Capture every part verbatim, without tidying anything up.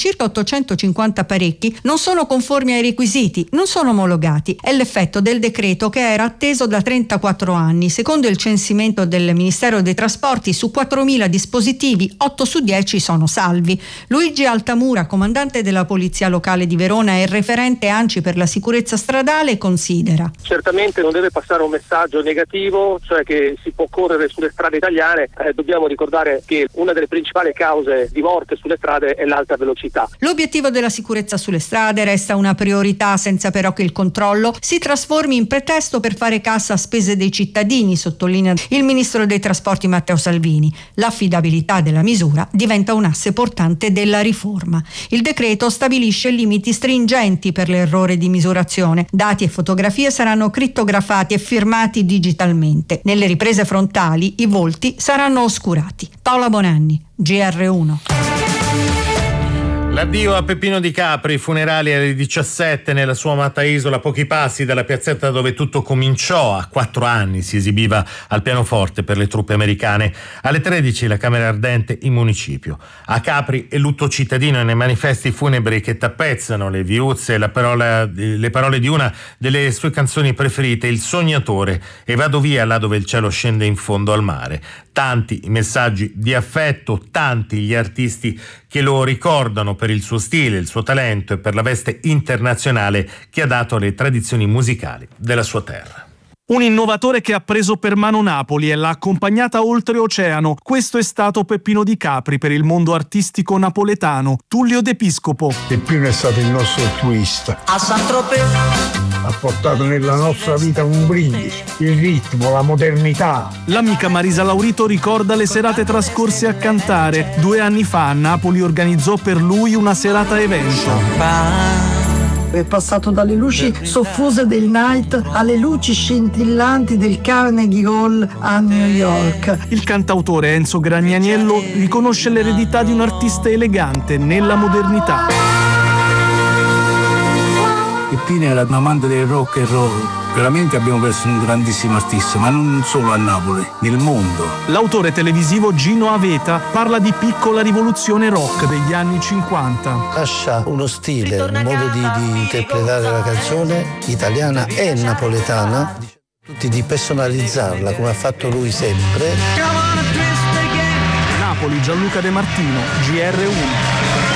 circa ottocentocinquanta apparecchi non sono conformi ai requisiti, non sono omologati. È l'effetto del decreto che era atteso da trentaquattro anni. Secondo il censimento del Ministero dei Trasporti, su quattromila dispositivi, otto su dieci sono salvi. Luigi Altamura, comandante della Polizia Locale di Verona e referente ANCI per la sicurezza stradale, considera: certamente non deve passare un messaggio negativo, cioè che si può correre sulle strade italiane. Eh, dobbiamo ricordare che una delle principali cause di morte sulle strade è l'alta velocità. L'obiettivo della sicurezza sulle strade resta una priorità, senza però che il controllo si trasformi in pretesto per fare cassa a spese dei cittadini, sottolinea il ministro dei Trasporti Matteo Salvini. L'affidabilità della misura diventa un asse portante della riforma. Il decreto stabilisce limiti stringenti per l'errore di misurazione. Dati e fotografie saranno crittografati e firmati digitalmente. Nelle riprese frontali i volti saranno oscurati. Paola Bonanni, G R uno. L'addio a Peppino Di Capri, funerali alle diciassette nella sua amata isola, pochi passi dalla piazzetta dove tutto cominciò. A quattro anni si esibiva al pianoforte per le truppe americane. Alle tredici la Camera Ardente in municipio. A Capri è lutto cittadino e nei manifesti funebri che tappezzano le viuzze la parola, le parole di una delle sue canzoni preferite, Il Sognatore, e vado via là dove il cielo scende in fondo al mare. Tanti i messaggi di affetto, tanti gli artisti che lo ricordano per il suo stile, il suo talento e per la veste internazionale che ha dato alle tradizioni musicali della sua terra. Un innovatore che ha preso per mano Napoli e l'ha accompagnata oltreoceano. Questo è stato Peppino Di Capri per il mondo artistico napoletano. Tullio D'Episcopo. Peppino è stato il nostro twist. A Saint-Tropez ha portato nella nostra vita un brindisi, il ritmo, la modernità. L'amica Marisa Laurito ricorda le serate trascorse a cantare. Due anni fa Napoli organizzò per lui una serata evento. È passato dalle luci soffuse del night alle luci scintillanti del Carnegie Hall a New York. Il cantautore Enzo Gragnaniello riconosce l'eredità di un artista elegante nella modernità. Peppino era un amante del rock and roll. Veramente abbiamo perso un grandissimo artista, ma non solo a Napoli, nel mondo. L'autore televisivo Gino Aveta parla di piccola rivoluzione rock degli anni cinquanta. Lascia uno stile, un modo di, di interpretare la canzone italiana e napoletana, tutti di personalizzarla come ha fatto lui sempre. Napoli, Gianluca De Martino, G R uno.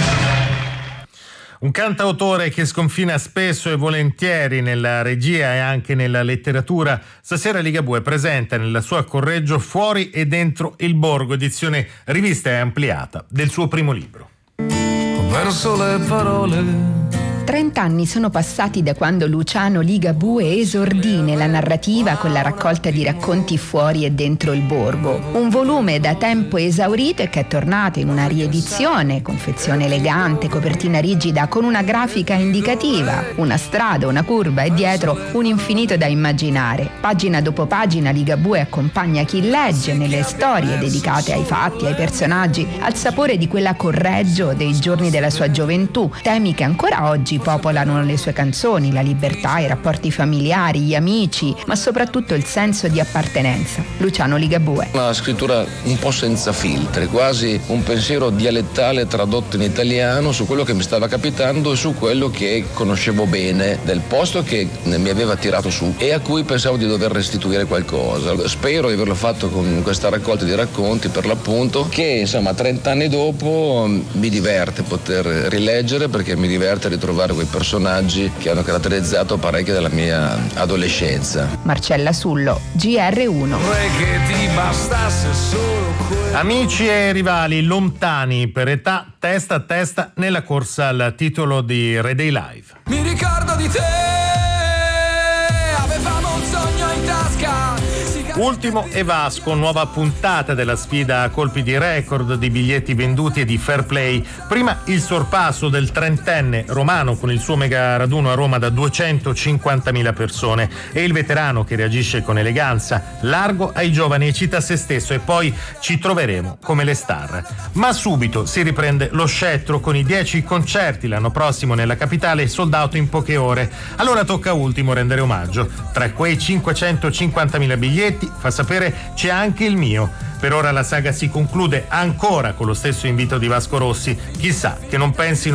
Un cantautore che sconfina spesso e volentieri nella regia e anche nella letteratura. Stasera Ligabue presenta nella sua Correggio Fuori e dentro il borgo, edizione rivista e ampliata del suo primo libro. Ho perso le parole. Trent'anni sono passati da quando Luciano Ligabue esordì nella narrativa con la raccolta di racconti Fuori e dentro il borgo, un volume da tempo esaurito e che è tornato in una riedizione, confezione elegante, copertina rigida con una grafica indicativa, una strada, una curva e dietro un infinito da immaginare. Pagina dopo pagina Ligabue accompagna chi legge nelle storie dedicate ai fatti, ai personaggi, al sapore di quella Correggio dei giorni della sua gioventù, temi che ancora oggi popolano le sue canzoni, la libertà, i rapporti familiari, gli amici, ma soprattutto il senso di appartenenza. Luciano Ligabue. Una scrittura un po' senza filtri, quasi un pensiero dialettale tradotto in italiano su quello che mi stava capitando e su quello che conoscevo bene del posto che mi aveva tirato su e a cui pensavo di dover restituire qualcosa. Spero di averlo fatto con questa raccolta di racconti, per l'appunto, che insomma trent'anni dopo mi diverte poter rileggere, perché mi diverte ritrovare quei personaggi che hanno caratterizzato parecchio della mia adolescenza. Marcella Sullo, G R uno. Amici e rivali lontani per età, testa a testa nella corsa al titolo di Re Day Live. Mi ricordo di te, avevamo un sogno in tasca. Ultimo e Vasco, nuova puntata della sfida a colpi di record di biglietti venduti e di fair play. Prima il sorpasso del trentenne romano con il suo mega raduno a Roma da duecentocinquantamila persone e il veterano che reagisce con eleganza, largo ai giovani e cita se stesso, e poi ci troveremo come le star. Ma subito si riprende lo scettro con i dieci concerti l'anno prossimo nella capitale, sold out in poche ore. Allora tocca ultimo rendere omaggio. Tra quei cinquecentocinquantamila biglietti, fa sapere, c'è anche il mio. Per ora la saga si conclude ancora con lo stesso invito di Vasco Rossi. Chissà che non pensino